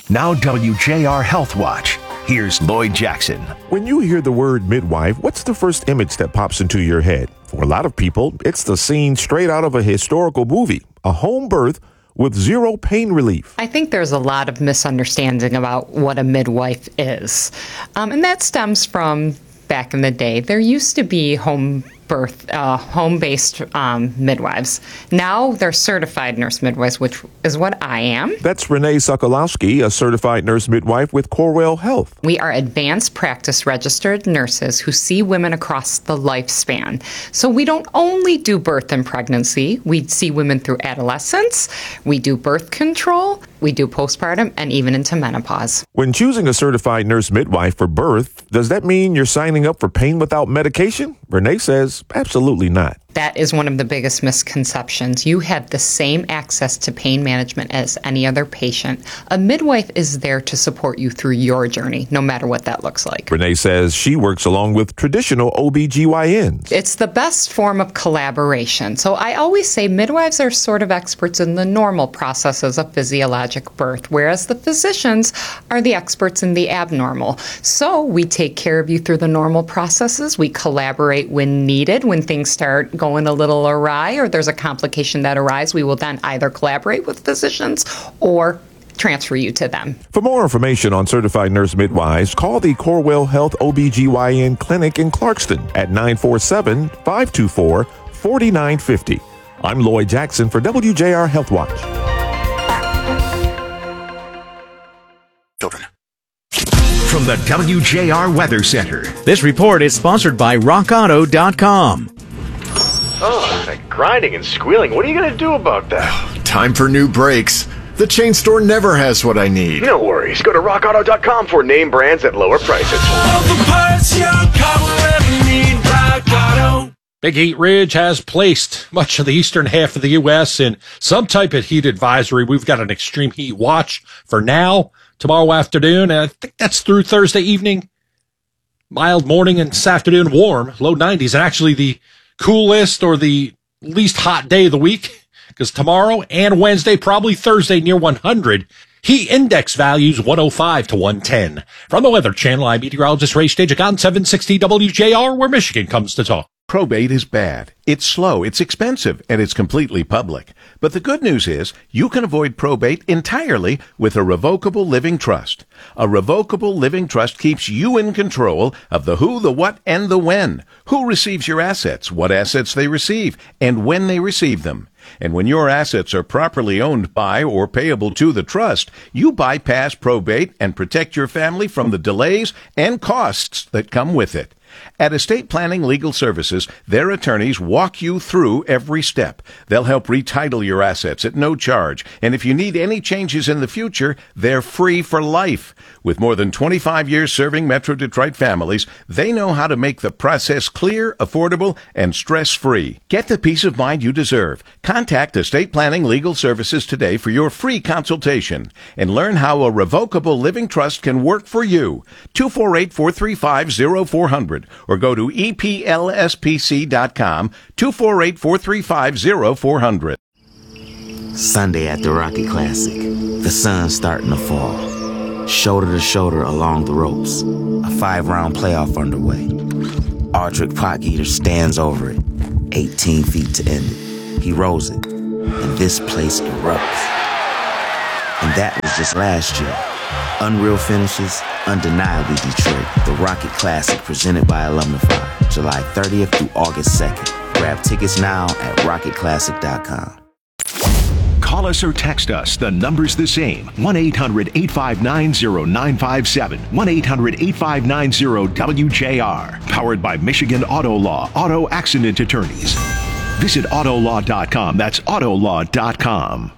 Now WJR Health Watch. Here's Lloyd Jackson. When you hear the word midwife, what's the first image that pops into your head? For a lot of people, it's the scene straight out of a historical movie, a home birth with zero pain relief. I think there's a lot of misunderstanding about what a midwife is. And that stems from back in the day. There used to be home-based midwives. Now they're certified nurse midwives, which is what I am. That's Renee Sokolowski, a certified nurse midwife with Corewell Health. We are advanced practice registered nurses who see women across the lifespan. So we don't only do birth and pregnancy. We see women through adolescence. We do birth control. We do postpartum and even into menopause. When choosing a certified nurse midwife for birth, does that mean you're signing up for pain without medication? Renee says absolutely not. That is one of the biggest misconceptions. You have the same access to pain management as any other patient. A midwife is there to support you through your journey, no matter what that looks like. Renee says she works along with traditional OBGYNs. It's the best form of collaboration. So I always say midwives are sort of experts in the normal processes of physiologic birth, whereas the physicians are the experts in the abnormal. So we take care of you through the normal processes. We collaborate when needed, when things start going a little awry or there's a complication that arises, we will then either collaborate with physicians or transfer you to them. For more information on certified nurse midwives, call the Corewell Health OBGYN Clinic in Clarkston at 947-524-4950. I'm Lloyd Jackson for WJR Health Watch. Children. From the WJR Weather Center. This report is sponsored by RockAuto.com. Oh, that grinding and squealing. What are you going to do about that? Time for new brakes. The chain store never has what I need. No worries. Go to RockAuto.com for name brands at lower prices. Big Heat Ridge has placed much of the eastern half of the U.S. in some type of heat advisory. We've got an extreme heat watch for now, tomorrow afternoon, and I think that's through Thursday evening. Mild morning and this afternoon, warm, low 90s, and actually the coolest or the least hot day of the week, because tomorrow and Wednesday, probably Thursday, near 100. Heat index values 105 to 110. From the Weather Channel, I'm meteorologist Ray Stage on 760 WJR, where Michigan comes to talk. Probate is bad. It's slow, it's expensive, and it's completely public. But the good news is you can avoid probate entirely with a revocable living trust. A revocable living trust keeps you in control of the who, the what, and the when. Who receives your assets, what assets they receive, and when they receive them. And when your assets are properly owned by or payable to the trust, you bypass probate and protect your family from the delays and costs that come with it. At Estate Planning Legal Services, their attorneys walk you through every step. They'll help retitle your assets at no charge, and if you need any changes in the future, they're free for life. With more than 25 years serving Metro Detroit families, they know how to make the process clear, affordable, and stress-free. Get the peace of mind you deserve. Contact Estate Planning Legal Services today for your free consultation and learn how a revocable living trust can work for you. 248-435-0400 or go to EPLSPC.com, 248-435-0400. Sunday at the Rocket Classic. The sun's starting to fall. Shoulder to shoulder along the ropes. A 5-round playoff underway. Ardrick Potgieter stands over it. 18 feet to end it. He rolls it. And this place erupts. And that was just last year. Unreal finishes, undeniably Detroit. The Rocket Classic presented by Alumnify. July 30th through August 2nd. Grab tickets now at rocketclassic.com. Call us or text us. The number's the same. 1-800-859-0957. 1-800-859-WJR. Powered by Michigan Auto Law. Auto Accident Attorneys. Visit Autolaw.com. That's Autolaw.com.